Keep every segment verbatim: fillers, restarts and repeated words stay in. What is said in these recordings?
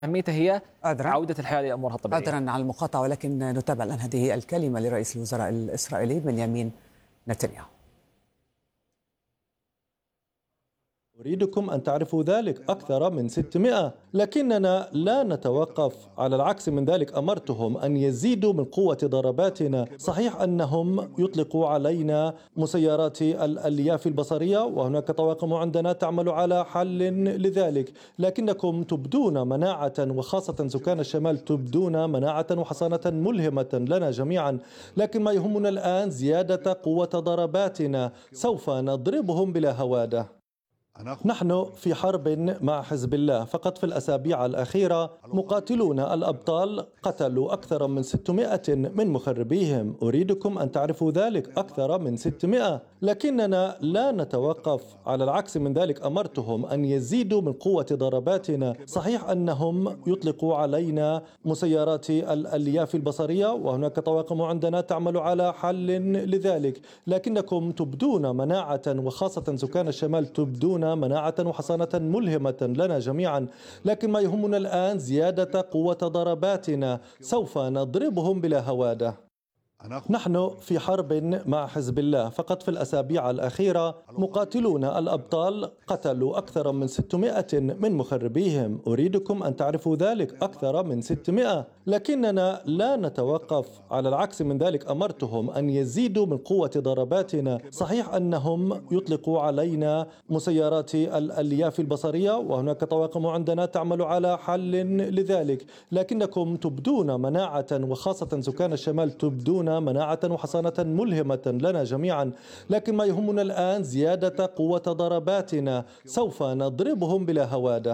أهميتها هي عذرا عودة الحياة لأمورها الطبيعية. عذرا على المقاطعة، ولكن نتابع الآن هذه الكلمة لرئيس الوزراء الإسرائيلي بنيامين نتنياهو. أريدكم أن تعرفوا ذلك أكثر من ستمائة، لكننا لا نتوقف. على العكس من ذلك أمرتهم أن يزيدوا من قوة ضرباتنا. صحيح أنهم يطلقوا علينا مسيرات الألياف البصرية، وهناك طواقم عندنا تعمل على حل لذلك، لكنكم تبدون مناعة، وخاصة سكان الشمال تبدون مناعة وحصانة ملهمة لنا جميعا. لكن ما يهمنا الآن زيادة قوة ضرباتنا. سوف نضربهم بلا هوادة. نحن في حرب مع حزب الله. فقط في الأسابيع الأخيرة مقاتلون الأبطال قتلوا أكثر من ستمائة من مخربيهم. أريدكم أن تعرفوا ذلك أكثر من ستمائة، لكننا لا نتوقف. على العكس من ذلك أمرتهم أن يزيدوا من قوة ضرباتنا. صحيح أنهم يطلقوا علينا مسيرات الألياف البصرية، وهناك طواقم عندنا تعمل على حل لذلك، لكنكم تبدون مناعة، وخاصة سكان الشمال تبدون مناعة وحصانة ملهمة لنا جميعا. لكن ما يهمنا الآن زيادة قوة ضرباتنا. سوف نضربهم بلا هوادة. نحن في حرب مع حزب الله. فقط في الأسابيع الأخيرة مقاتلون الأبطال قتلوا أكثر من ستمائة من مخربيهم. أريدكم أن تعرفوا ذلك أكثر من ستمائة، لكننا لا نتوقف. على العكس من ذلك أمرتهم أن يزيدوا من قوة ضرباتنا. صحيح أنهم يطلقوا علينا مسيرات الألياف البصرية، وهناك طواقم عندنا تعمل على حل لذلك، لكنكم تبدون مناعة، وخاصة سكان الشمال تبدون مناعة وحصانة ملهمة لنا جميعا. لكن ما يهمنا الآن زيادة قوة ضرباتنا. سوف نضربهم بلا هوادة.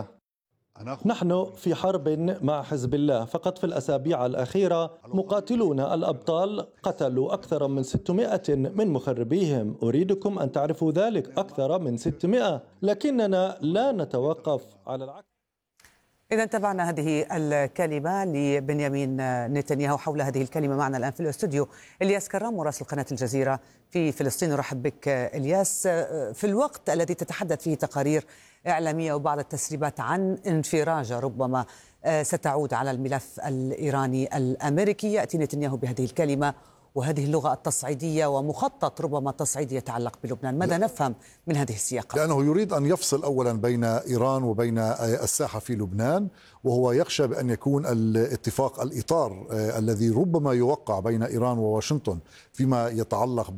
نحن في حرب مع حزب الله. فقط في الأسابيع الأخيرة مقاتلون الأبطال قتلوا أكثر من ستمائة من مخربيهم. أريدكم أن تعرفوا ذلك أكثر من ستمائة، لكننا لا نتوقف. على العكس. إذا تابعنا هذه الكلمة لبنيامين نتنياهو. حول هذه الكلمة معنا الآن في الاستوديو إلياس كرام مراسل قناة الجزيرة في فلسطين. نرحب بك إلياس. في الوقت الذي تتحدث فيه تقارير إعلامية وبعض التسريبات عن انفراجة ربما ستعود على الملف الإيراني الأمريكي، يأتي نتنياهو بهذه الكلمة وهذه اللغة التصعيدية ومخطط ربما تصعيدي يتعلق بلبنان. ماذا نفهم من هذه السياقات؟ لأنه يريد أن يفصل أولا بين إيران وبين الساحة في لبنان، وهو يخشى بأن يكون الاتفاق الإطار الذي ربما يوقع بين إيران وواشنطن فيما يتعلق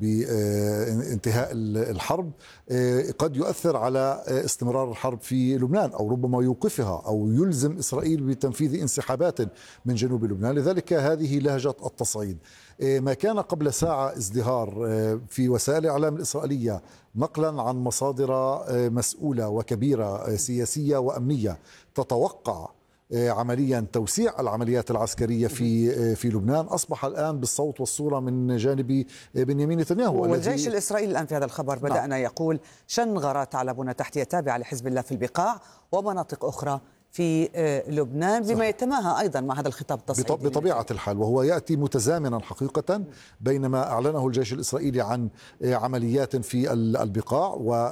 بانتهاء الحرب قد يؤثر على استمرار الحرب في لبنان، أو ربما يوقفها أو يلزم إسرائيل بتنفيذ انسحابات من جنوب لبنان. لذلك هذه لهجة التصعيد. ما كان قبل ساعة ازدهار في وسائل الإعلام الإسرائيلية نقلا عن مصادر مسؤولة وكبيرة سياسية وأمنية تتوقع عمليا توسيع العمليات العسكرية في في لبنان، أصبح الآن بالصوت والصورة من جانب بنيامين نتنياهو. والجيش الإسرائيلي الآن في هذا الخبر بدأنا نعم. يقول شنغرة على بنى تحتية تابعة لحزب الله في البقاع ومناطق أخرى في لبنان، بما يتماهى أيضا مع هذا الخطاب التصعيدي بطبيعة الحال، وهو يأتي متزامنا حقيقة بينما أعلنه الجيش الإسرائيلي عن عمليات في البقاع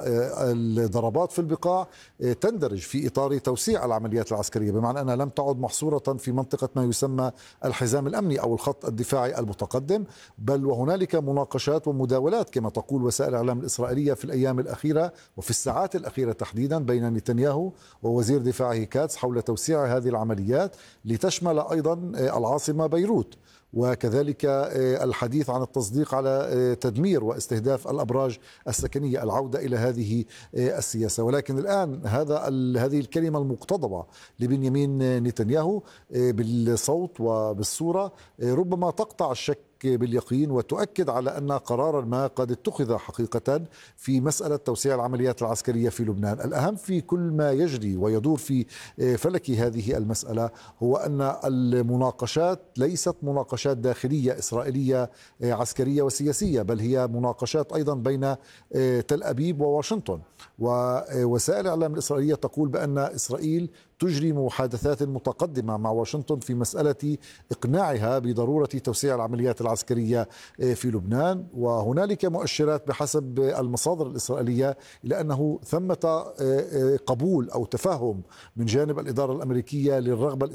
والضربات في البقاع تندرج في إطار توسيع العمليات العسكرية، بمعنى أنها لم تعد محصورة في منطقة ما يسمى الحزام الأمني أو الخط الدفاعي المتقدم، بل وهنالك مناقشات ومداولات كما تقول وسائل الإعلام الإسرائيلية في الأيام الأخيرة وفي الساعات الأخيرة تحديدا بين نتنياهو ووزير دفاعه كاتس حول توسيع هذه العمليات لتشمل أيضا العاصمة بيروت، وكذلك الحديث عن التصديق على تدمير واستهداف الأبراج السكنية، العودة إلى هذه السياسة. ولكن الآن هذا هذه الكلمة المقتضبة لبنيامين نتنياهو بالصوت وبالصورة ربما تقطع الشك باليقين وتؤكد على أن قرارا ما قد اتخذ حقيقة في مسألة توسيع العمليات العسكرية في لبنان. الأهم في كل ما يجري ويدور في فلك هذه المسألة هو أن المناقشات ليست مناقشات داخلية إسرائيلية عسكرية وسياسية، بل هي مناقشات أيضا بين تل أبيب وواشنطن. ووسائل الإعلام الإسرائيلية تقول بأن إسرائيل تجري محادثات متقدمة مع واشنطن في مسألة إقناعها بضرورة توسيع العمليات العسكرية في لبنان، وهنالك مؤشرات بحسب المصادر الإسرائيلية إلى أنه ثمة قبول أو تفهم من جانب الإدارة الأمريكية للرغبة